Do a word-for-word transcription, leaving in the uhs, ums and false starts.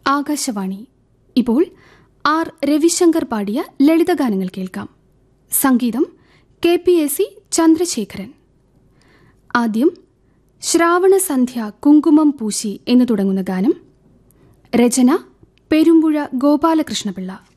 ആകാശവാണി. ഇപ്പോൾ ആർ രവിശങ്കർ പാടിയ ലളിതഗാനങ്ങൾ കേൾക്കാം. സംഗീതം K P A C Chandrasekharan. ആദ്യം ശ്രാവണസന്ധ്യ കുങ്കുമം പൂശി എന്ന് തുടങ്ങുന്ന ഗാനം. രചന പെരുമ്പുഴ ഗോപാലകൃഷ്ണപിള്ള.